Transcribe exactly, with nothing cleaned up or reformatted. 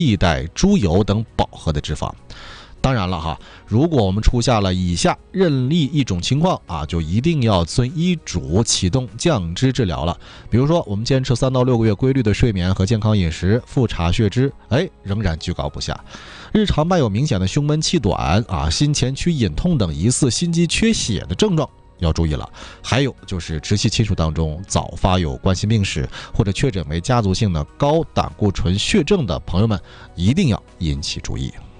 替代猪油等饱和的脂肪。当然了哈，如果我们出现了以下任意一种情况啊，就一定要遵医嘱启动降脂治疗了。比如说，我们坚持三到六个月规律的睡眠和健康饮食，复查血脂，哎，仍然居高不下。日常伴有明显的胸闷气短啊、心前区隐痛等疑似心肌缺血的症状，要注意了。还有就是直系亲属当中早发有冠心病史或者确诊为家族性的高胆固醇血症的朋友们，一定要引起注意。